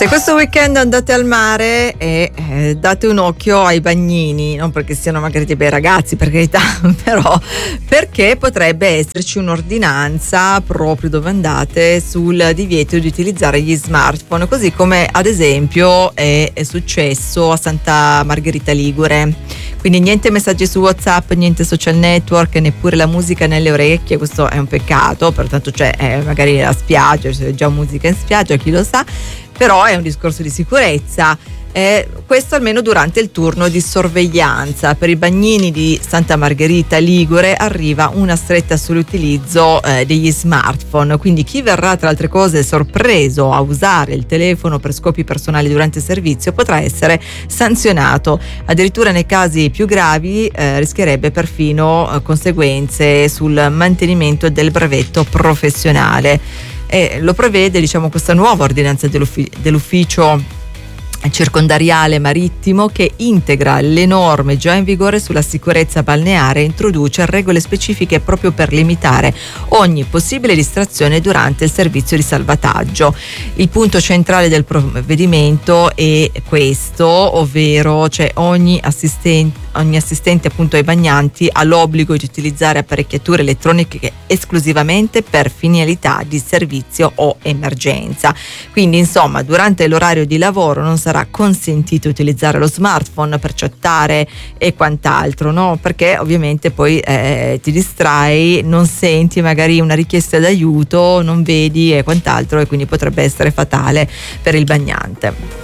Se questo weekend andate al mare date un occhio ai bagnini, non perché siano magari dei bei ragazzi, per carità, però perché potrebbe esserci un'ordinanza proprio dove andate sul divieto di utilizzare gli smartphone, così come ad esempio è successo a Santa Margherita Ligure. Quindi niente messaggi su WhatsApp, niente social network, neppure la musica nelle orecchie. Questo è un peccato, pertanto c'è magari la spiaggia, c'è già musica in spiaggia, chi lo sa, però è un discorso di sicurezza. Questo almeno durante il turno di sorveglianza. Per i bagnini di Santa Margherita Ligure arriva una stretta sull'utilizzo degli smartphone, quindi chi verrà tra altre cose sorpreso a usare il telefono per scopi personali durante il servizio potrà essere sanzionato. Addirittura nei casi più gravi rischierebbe perfino conseguenze sul mantenimento del brevetto professionale. Lo prevede, diciamo, questa nuova ordinanza dell'ufficio circondariale marittimo, che integra le norme già in vigore sulla sicurezza balneare e introduce regole specifiche proprio per limitare ogni possibile distrazione durante il servizio di salvataggio. Il punto centrale del provvedimento è questo, ovvero ogni assistente appunto ai bagnanti ha l'obbligo di utilizzare apparecchiature elettroniche esclusivamente per finalità di servizio o emergenza. Quindi insomma, durante l'orario di lavoro non sarà consentito utilizzare lo smartphone per chattare e quant'altro, no? Perché ovviamente poi ti distrai, non senti magari una richiesta d'aiuto, non vedi e quant'altro, e quindi potrebbe essere fatale per il bagnante.